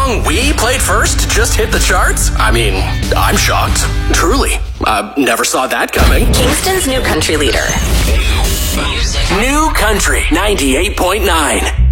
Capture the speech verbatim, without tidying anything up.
song we played first just hit the charts? I mean, I'm shocked. Truly. I never saw that coming. Kingston's new country leader. New Country ninety-eight point nine.